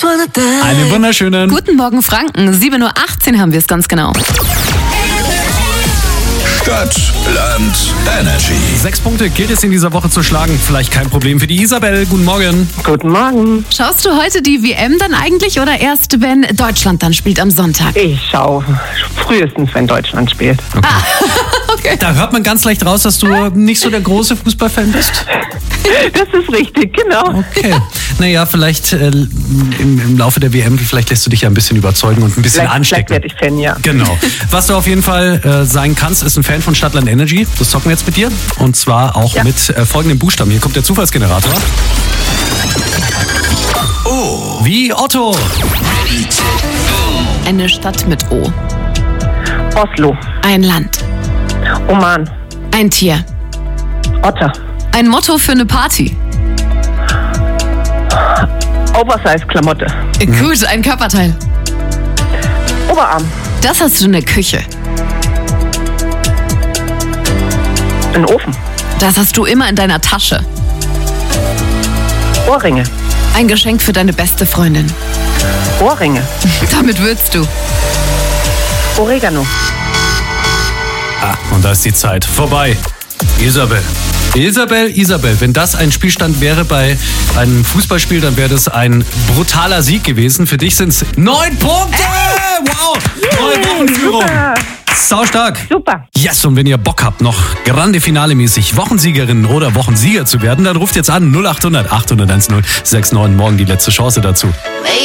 Einen wunderschönen Guten Morgen, Franken. 7.18 Uhr haben wir es ganz genau. Stadt, Land, Energy. 6 Punkte gilt es in dieser Woche zu schlagen. Vielleicht kein Problem für die Isabel. Guten Morgen. Guten Morgen. Schaust du heute die WM dann eigentlich oder erst, wenn Deutschland dann spielt am Sonntag? Ich schaue frühestens, wenn Deutschland spielt. Okay. Da hört man ganz leicht raus, dass du nicht so der große Fußballfan bist. Das ist richtig, genau. Okay. Naja, vielleicht im Laufe der WM, vielleicht lässt du dich ja ein bisschen überzeugen und ein bisschen Vielleicht anstecken. werde ich Fan, ja. Genau. Was du auf jeden Fall sein kannst, ist ein Fan von Stadtland Energy. Das zocken wir jetzt mit dir. Und zwar auch mit folgendem Buchstaben. Hier kommt der Zufallsgenerator. Oh. Wie Otto. Eine Stadt mit O. Oslo, Ein Land. Oman, Ein Tier. Otter, Ein Motto für eine Party. Oversize-Klamotte, Gut, ein Körperteil. Oberarm, Das hast du in der Küche. ein Ofen, Das hast du immer in deiner Tasche. Ohrringe, Ein Geschenk für deine beste Freundin. Ohrringe, Damit würzt du. Oregano. Und da ist die Zeit vorbei. Isabel, wenn das ein Spielstand wäre bei einem Fußballspiel, dann wäre das ein brutaler Sieg gewesen. Für dich sind es 9 Punkte! Wow! Neue Wochenführung! Super. Saustark! Super. Yes, und wenn ihr Bock habt, noch Grande Finale-mäßig Wochensiegerin oder Wochensieger zu werden, dann ruft jetzt an 0800 800 10 69. Morgen die letzte Chance dazu.